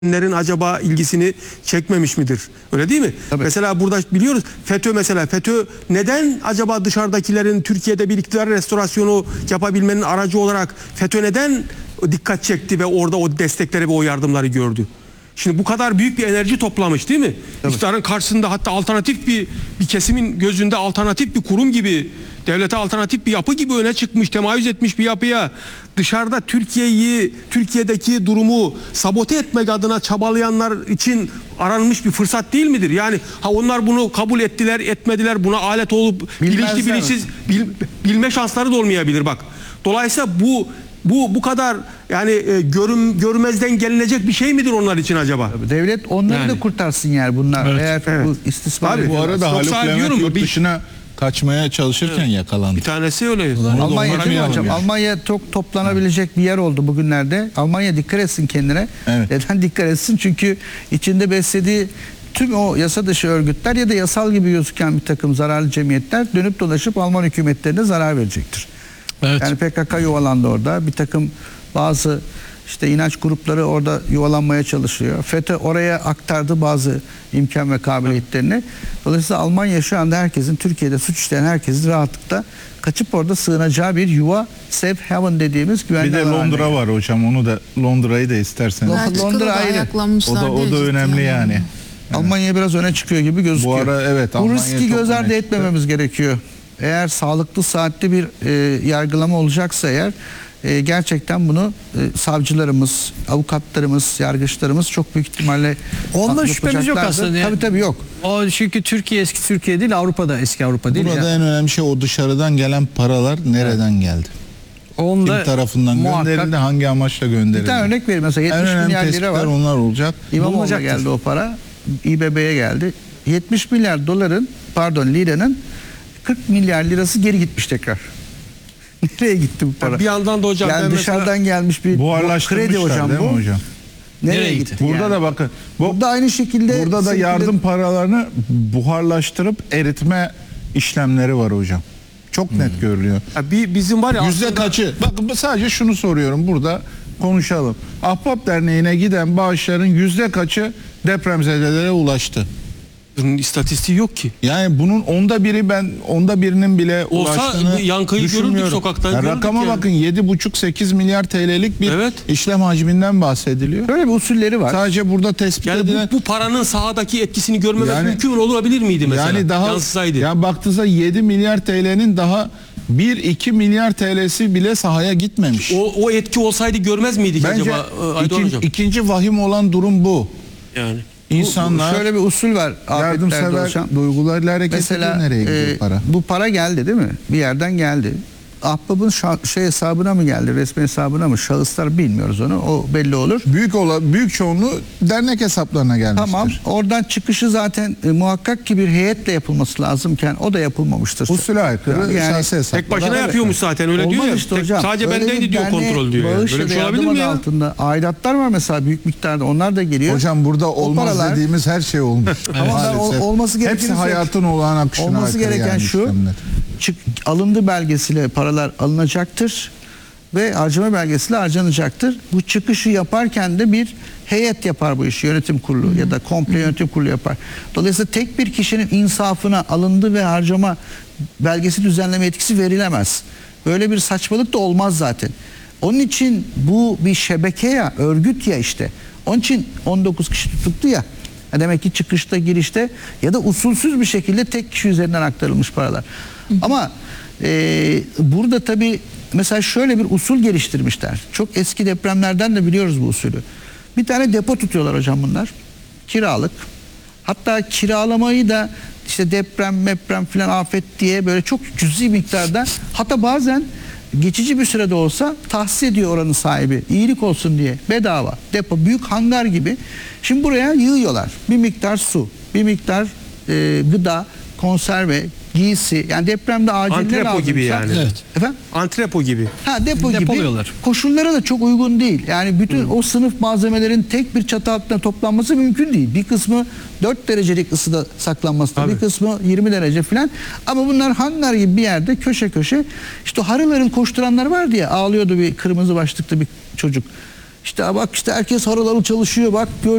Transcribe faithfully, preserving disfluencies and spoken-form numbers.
acaba ilgisini çekmemiş midir? Öyle değil mi? Tabii. Mesela burada biliyoruz FETÖ mesela FETÖ neden acaba dışarıdakilerin Türkiye'de bir iktidar restorasyonu yapabilmenin aracı olarak FETÖ neden dikkat çekti ve orada o destekleri ve o yardımları gördü? Şimdi bu kadar büyük bir enerji toplamış değil mi? Tabii. İktidarın karşısında hatta alternatif bir bir kesimin gözünde alternatif bir kurum gibi, devlete alternatif bir yapı gibi öne çıkmış, temayüz etmiş bir yapıya dışarıda Türkiye'yi, Türkiye'deki durumu sabote etmek adına çabalayanlar için aranmış bir fırsat değil midir? Yani ha onlar bunu kabul ettiler, etmediler, buna alet olup Bilmezler bilinçli bilinçsiz bil, bilme şansları da olmayabilir bak. Dolayısıyla bu bu bu kadar yani e, görüm, görmezden gelinecek bir şey midir onlar için acaba? Devlet onları Yani. da kurtarsın yani bunlar. Evet. Eğer Evet. bu istismar Tabii. Bu ediyorlar. arada Yoksa Haluk diyorum Levent ya, yurt bir- dışına kaçmaya çalışırken yakalandı. Bir tanesi öyle. Ulan o da Almanya onlara değil mi mı hocam? yani? Almanya çok toplanabilecek bir yer oldu bugünlerde. Almanya dikkat etsin kendine. Evet. Neden dikkat etsin? Çünkü içinde beslediği tüm o yasa dışı örgütler ya da yasal gibi gözüken bir takım zararlı cemiyetler dönüp dolaşıp Alman hükümetlerine zarar verecektir. Evet. Yani P K K yuvalandı orada. Bir takım bazı işte inanç grupları orada yuvalanmaya çalışıyor. FETÖ oraya aktardı bazı imkan ve kabiliyetlerini. Dolayısıyla Almanya şu anda herkesin, Türkiye'de suç işleyen herkesin rahatlıkla kaçıp orada sığınacağı bir yuva, safe haven dediğimiz güvenli Bir de alan haline Londra var hocam. Onu da Londra'yı da isterseniz. Londra Belçika'da da ayrı. ayaklanmışlar O da o da diye önemli ciddi yani. anlamda. Almanya biraz öne çıkıyor gibi gözüküyor. Bu ara evet, Bu Almanya riski çok göz ardı öne çıktı. etmememiz gerekiyor. Eğer sağlıklı, saatli bir e, yargılama olacaksa eğer e, gerçekten bunu e, savcılarımız, avukatlarımız, yargıçlarımız çok büyük ihtimalle Onda şüphemiz yok yapacaklardır. aslında. Tabii tabii yok. O çünkü Türkiye eski Türkiye değil, Avrupa'da eski Avrupa değil. Burada ya. en önemli şey o dışarıdan gelen paralar nereden geldi? Onda Kim tarafından muhakkak gönderildi, hangi amaçla gönderildi? Bir tane örnek vereyim mesela En yetmiş önemli milyar lira tespitler var. onlar olacak. İmamoğlu'na bulunacaktır. geldi o para. İ B B'ye geldi. yetmiş milyar doların pardon liranın kırk milyar lirası geri gitmiş tekrar. Nereye gitti bu para? Bir yandan da hocam yani ben dışarıdan mesela, gelmiş bir Buharlaştırmışlar kredi hocam değil bu. mi hocam? Nereye, Nereye gitti? gitti? Burada yani? da bakın. Bu, Burada aynı şekilde burada da sirküle- yardım paralarını buharlaştırıp eritme işlemleri var hocam. Çok net görülüyor. ya bir bizim var ya Yüzde aslında- kaçı? Bakın sadece şunu soruyorum burada konuşalım. Ahbap Derneği'ne giden bağışların yüzde kaçı depremzedelere ulaştı? bunun istatistiği yok ki. Yani bunun onda biri ben onda birinin bile Olsa ulaştığını bu yankıyı görürdük, düşünmüyorum. sokaktan Ya görürdük rakama yani. bakın yedi buçuk sekiz milyar T L'lik bir Evet. işlem hacminden bahsediliyor. Böyle bir usulleri var. Sadece burada tespit Yani edilen bu, bu paranın sahadaki etkisini görmemek Yani- mümkün olabilir miydi mesela? yani daha Yansısaydı. ya baktığınızda yedi milyar T L'nin daha bir iki milyar T L'si bile sahaya gitmemiş. O, o etki olsaydı görmez miydik Bence acaba e, Aydoğan ikin- hocam? ikinci vahim olan durum bu. Yani. İnsanlar Şöyle bir usul var. afetlerde yardımsever oluşan. duygularla hareket Mesela ediyor. Nereye gidiyor e, para? bu para geldi değil mi? Bir yerden geldi. Ahbabın şa- şey hesabına mı geldi? Resmi hesabına mı? Şahıslar bilmiyoruz onu. O belli olur. Büyük ola büyük çoğunluğu dernek hesaplarına gelmiştir. Tamam. Oradan çıkışı zaten e, muhakkak ki bir heyetle yapılması lazımken o da yapılmamıştır. Usule aykırı Yani şahsi hesaplar. Tek başına Evet. yapıyormuş zaten öyle diyor Olmaz ya. işte Tek- hocam. sadece Öyle bendeydi bir diyor derneğe kontrol diyor. Yani. bağış Böyle ya bir da şey olabilir yardım mi adı ya? altında aidatlar var mesela büyük miktarda. Onlar da geliyor. Hocam burada olmaz paralar- dediğimiz her şey olmuş. Ama ben ol- Maalesef. olması gerekeni Hepsi söyleyeyim. hayatın olağan akışına Olması aykırı gereken yani şu, işlemler. çık, alındı belgesiyle paralar alınacaktır ve harcama belgesiyle harcanacaktır. Bu çıkışı yaparken de bir heyet yapar bu işi, yönetim kurulu ya da komple yönetim kurulu yapar. Dolayısıyla tek bir kişinin insafına alındı ve harcama belgesi düzenleme etkisi verilemez. Böyle bir saçmalık da olmaz zaten. Onun için bu bir şebeke ya, örgüt ya işte. Onun için on dokuz kişi tutuklu ya. Ya demek ki çıkışta, girişte ya da usulsüz bir şekilde tek kişi üzerinden aktarılmış paralar. Ama e, burada tabii mesela şöyle bir usul geliştirmişler. Çok eski depremlerden de biliyoruz bu usulü. Bir tane depo tutuyorlar hocam bunlar. Kiralık. Hatta kiralamayı da işte deprem, meprem filan afet diye böyle çok cüzi miktarda, hatta bazen geçici bir sürede olsa tahsis ediyor oranın sahibi. İyilik olsun diye bedava. Depo, büyük hangar gibi. Şimdi buraya yığıyorlar. Bir miktar su, bir miktar e, gıda, konserve, giysi. Yani depremde acil ne Antrepo lazımsa. gibi yani. Evet. Efendim? Antrepo gibi. Ha depo gibi. Depoluyorlar. Koşullara da çok uygun değil. Yani bütün o sınıf malzemelerin tek bir çatı altında toplanması mümkün değil. Bir kısmı dört derecelik ısıda saklanması, Tabii. bir kısmı yirmi derece falan. Ama bunlar hangar gibi bir yerde köşe köşe. İşte o harıl harıl koşturanlar vardı ya, ağlıyordu bir kırmızı başlıklı bir çocuk. İşte bak işte herkes harıl harıl çalışıyor bak gör